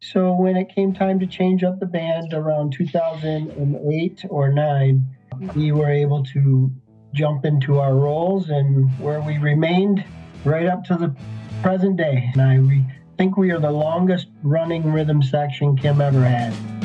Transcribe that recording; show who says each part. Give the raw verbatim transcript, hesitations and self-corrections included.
Speaker 1: So when it came time to change up the band around two thousand eight or nine, we were able to jump into our roles and where we remained right up to the present day. And I re- think we are the longest running rhythm section Kim ever had.